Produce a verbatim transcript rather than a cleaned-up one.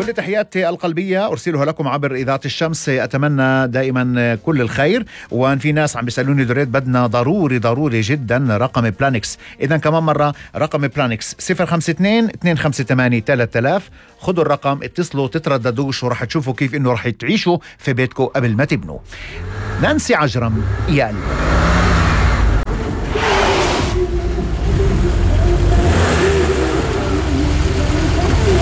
كل تحياتي القلبية أرسلها لكم عبر إذاعة الشمس. أتمنى دائما كل الخير. وأن في ناس عم بيسألوني دريت بدنا ضروري ضروري جدا رقم بلانكس. إذا كمان مرة رقم بلانكس صفر خمسة اثنين اثنين خمسة ثمانية ثلاثة آلاف. خدوا الرقم، اتصلوا، تترددوش، ورح تشوفوا كيف إنه رح تعيشوا في بيتكم قبل ما تبنوا. نانسي عجرم، يا قلبي.